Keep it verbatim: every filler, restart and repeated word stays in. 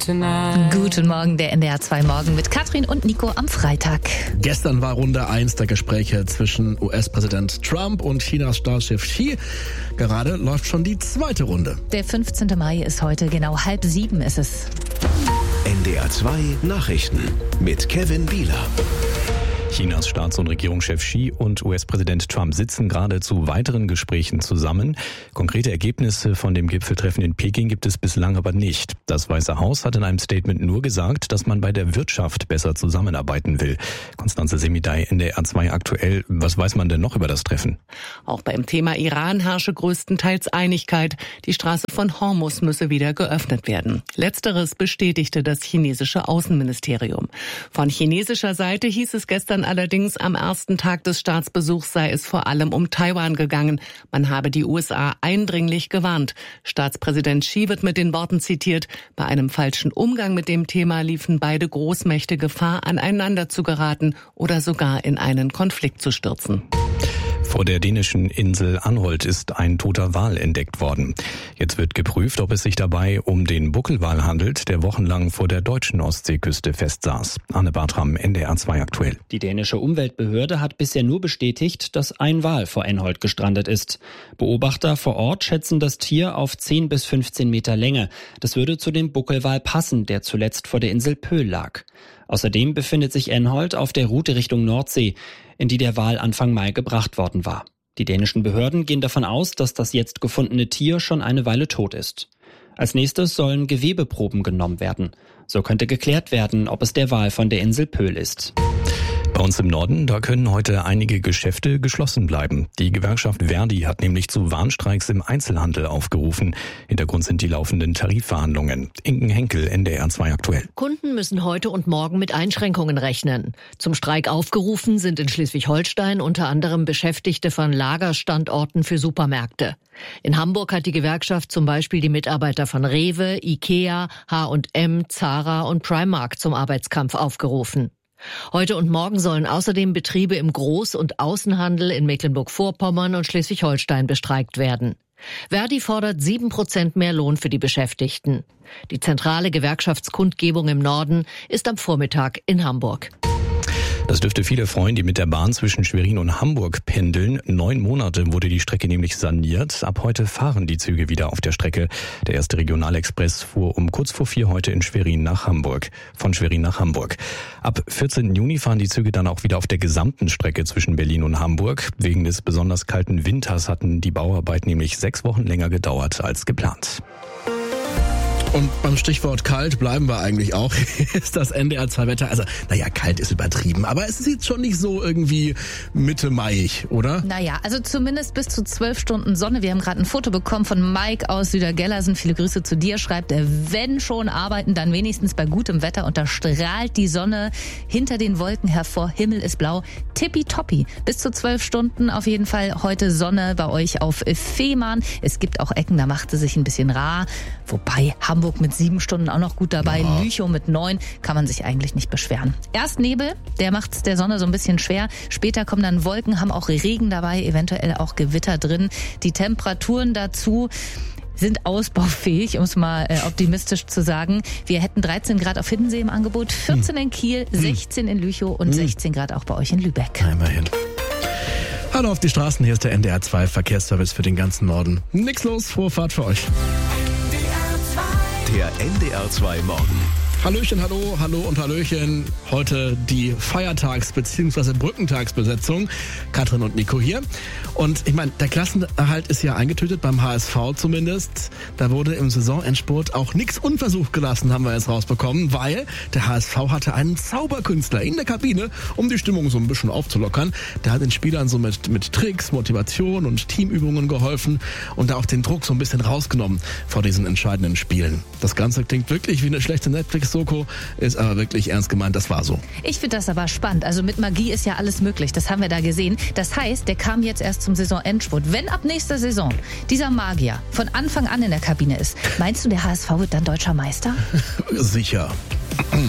tonight. Guten Morgen, der N D R zwei Morgen mit Katrin und Nico am Freitag. Gestern war Runde eins der Gespräche zwischen U S-Präsident Trump und Chinas Staatschef Xi. Gerade läuft schon die zweite Runde. Der fünfzehnte Mai ist heute, genau halb sieben ist es. N D R zwei Nachrichten mit Kevin Bieler. Chinas Staats- und Regierungschef Xi und U S-Präsident Trump sitzen gerade zu weiteren Gesprächen zusammen. Konkrete Ergebnisse von dem Gipfeltreffen in Peking gibt es bislang aber nicht. Das Weiße Haus hat in einem Statement nur gesagt, dass man bei der Wirtschaft besser zusammenarbeiten will. Konstanze Semidey, N D R zwei aktuell. Was weiß man denn noch über das Treffen? Auch beim Thema Iran herrsche größtenteils Einigkeit. Die Straße von Hormuz müsse wieder geöffnet werden. Letzteres bestätigte das chinesische Außenministerium. Von chinesischer Seite hieß es gestern allerdings, am ersten Tag des Staatsbesuchs sei es vor allem um Taiwan gegangen. Man habe die U S A eindringlich gewarnt. Staatspräsident Xi wird mit den Worten zitiert: Bei einem falschen Umgang mit dem Thema liefen beide Großmächte Gefahr, aneinander zu geraten oder sogar in einen Konflikt zu stürzen. Vor der dänischen Insel Anholt ist ein toter Wal entdeckt worden. Jetzt wird geprüft, ob es sich dabei um den Buckelwal handelt, der wochenlang vor der deutschen Ostseeküste festsaß. Anne Bartram, N D R zwei aktuell. Die dänische Umweltbehörde hat bisher nur bestätigt, dass ein Wal vor Anholt gestrandet ist. Beobachter vor Ort schätzen das Tier auf zehn bis fünfzehn Meter Länge. Das würde zu dem Buckelwal passen, der zuletzt vor der Insel Pöhl lag. Außerdem befindet sich Anholt auf der Route Richtung Nordsee, in die der Wal Anfang Mai gebracht worden war. Die dänischen Behörden gehen davon aus, dass das jetzt gefundene Tier schon eine Weile tot ist. Als nächstes sollen Gewebeproben genommen werden. So könnte geklärt werden, ob es der Wal von der Insel Pöhl ist. Bei uns im Norden, da können heute einige Geschäfte geschlossen bleiben. Die Gewerkschaft Verdi hat nämlich zu Warnstreiks im Einzelhandel aufgerufen. Hintergrund sind die laufenden Tarifverhandlungen. Inken Henkel, N D R zwei aktuell. Kunden müssen heute und morgen mit Einschränkungen rechnen. Zum Streik aufgerufen sind in Schleswig-Holstein unter anderem Beschäftigte von Lagerstandorten für Supermärkte. In Hamburg hat die Gewerkschaft zum Beispiel die Mitarbeiter von Rewe, Ikea, H und M, Zara und Primark zum Arbeitskampf aufgerufen. Heute und morgen sollen außerdem Betriebe im Groß- und Außenhandel in Mecklenburg-Vorpommern und Schleswig-Holstein bestreikt werden. Verdi fordert sieben Prozent mehr Lohn für die Beschäftigten. Die zentrale Gewerkschaftskundgebung im Norden ist am Vormittag in Hamburg. Das dürfte viele freuen, die mit der Bahn zwischen Schwerin und Hamburg pendeln. Neun Monate wurde die Strecke nämlich saniert. Ab heute fahren die Züge wieder auf der Strecke. Der erste Regionalexpress fuhr um kurz vor vier heute in Schwerin nach Hamburg. Von Schwerin nach Hamburg. Ab vierzehnten Juni fahren die Züge dann auch wieder auf der gesamten Strecke zwischen Berlin und Hamburg. Wegen des besonders kalten Winters hatten die Bauarbeiten nämlich sechs Wochen länger gedauert als geplant. Und beim Stichwort kalt bleiben wir eigentlich auch. Ist das N D R zwei Wetter? Also, naja, kalt ist übertrieben, aber es ist jetzt schon nicht so irgendwie Mitte Maiig, oder? Naja, also zumindest bis zu zwölf Stunden Sonne. Wir haben gerade ein Foto bekommen von Mike aus Südergellersen. Viele Grüße zu dir. Schreibt, wenn schon arbeiten, dann wenigstens bei gutem Wetter. Und da strahlt die Sonne hinter den Wolken hervor. Himmel ist blau. Tippitoppi. Bis zu zwölf Stunden auf jeden Fall heute Sonne bei euch auf Fehmarn. Es gibt auch Ecken, da macht es sich ein bisschen rar. Wobei Hamburg mit sieben Stunden auch noch gut dabei. Ja. Lüchow mit neun, kann man sich eigentlich nicht beschweren. Erst Nebel, der macht es der Sonne so ein bisschen schwer. Später kommen dann Wolken, haben auch Regen dabei, eventuell auch Gewitter drin. Die Temperaturen dazu sind ausbaufähig, um es mal äh, optimistisch zu sagen. Wir hätten dreizehn Grad auf Hiddensee im Angebot, vierzehn in Kiel, sechzehn in Lüchow und sechzehn Grad auch bei euch in Lübeck. Immerhin. Hallo auf die Straßen, hier ist der N D R zwei Verkehrsservice für den ganzen Norden. Nix los, frohe Fahrt für euch. Der N D R zwei Morgen. Hallöchen, hallo, hallo und Hallöchen. Heute die Feiertags- bzw. Brückentagsbesetzung. Katrin und Nico hier. Und ich meine, der Klassenerhalt ist ja eingetütet, beim H S V zumindest. Da wurde im Saisonendspurt auch nichts unversucht gelassen, haben wir jetzt rausbekommen, weil der H S V hatte einen Zauberkünstler in der Kabine, um die Stimmung so ein bisschen aufzulockern. Der hat den Spielern so mit, mit Tricks, Motivation und Teamübungen geholfen und da auch den Druck so ein bisschen rausgenommen vor diesen entscheidenden Spielen. Das Ganze klingt wirklich wie eine schlechte Netflix-Soko, ist aber wirklich ernst gemeint, das war so. Ich finde das aber spannend. Also mit Magie ist ja alles möglich, das haben wir da gesehen. Das heißt, der kam jetzt erst zum Saisonendspurt. Wenn ab nächster Saison dieser Magier von Anfang an in der Kabine ist, meinst du, der H S V wird dann deutscher Meister? Sicher.